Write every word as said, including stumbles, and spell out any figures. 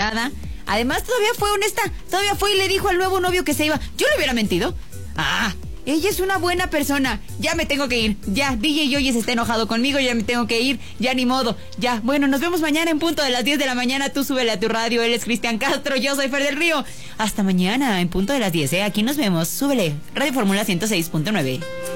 enamorada. Además, todavía fue honesta. Todavía fue y le dijo al nuevo novio que se iba. Yo le hubiera mentido. Ah, ella es una buena persona. Ya me tengo que ir. Ya, D J Yoyes está enojado conmigo. Ya me tengo que ir. Ya ni modo. Ya, bueno, nos vemos mañana en punto de las diez de la mañana. Tú súbele a tu radio. Él es Cristian Castro. Yo soy Fer del Río. Hasta mañana en punto de las diez, ¿eh? Aquí nos vemos. Súbele. Radio Fórmula ciento seis punto nueve.